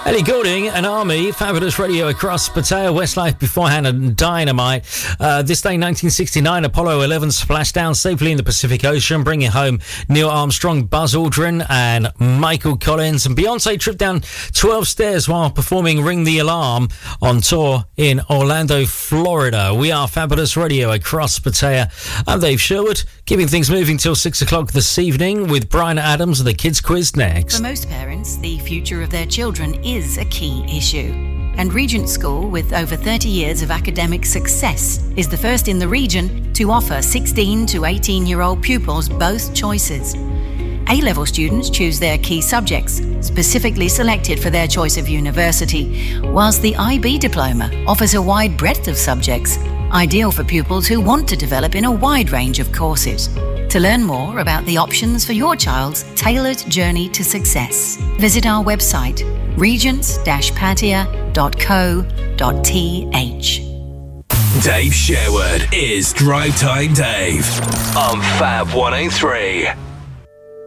Ellie Goulding and Army, Fabulous Radio across Pattaya, Westlife beforehand, and Dynamite. This day, 1969, Apollo 11 splashed down safely in the Pacific Ocean, bringing home Neil Armstrong, Buzz Aldrin, and Michael Collins. And Beyonce tripped down 12 stairs while performing Ring the Alarm on tour in Orlando, Florida. We are Fabulous Radio across Pattaya. I'm Dave Sherwood, keeping things moving till 6 o'clock this evening with Brian Adams and the Kids Quiz next. For most parents, the future of their children is a key issue. And Regent School, with over 30 years of academic success, is the first in the region to offer 16 to 18-year-old pupils both choices. A-level students choose their key subjects, specifically selected for their choice of university, whilst the IB diploma offers a wide breadth of subjects, ideal for pupils who want to develop in a wide range of courses. To learn more about the options for your child's tailored journey to success, visit our website, regents-pattaya.co.th. Dave Sherwood is Drive Time Dave on Fab 103.